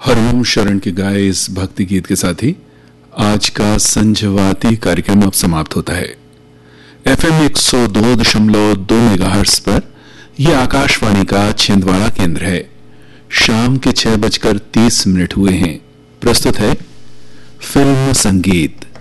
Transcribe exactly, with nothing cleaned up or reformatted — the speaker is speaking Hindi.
हरिओम शरण के गाए इस भक्ति गीत के साथ ही आज का संझवाती कार्यक्रम अब समाप्त होता है। एफएम एक सौ दो दशमलव दो मेगाहर्ट्ज पर यह आकाशवाणी का छिंदवाड़ा केंद्र है। शाम के छह बजकर तीस मिनट हुए हैं। प्रस्तुत है फिल्म संगीत।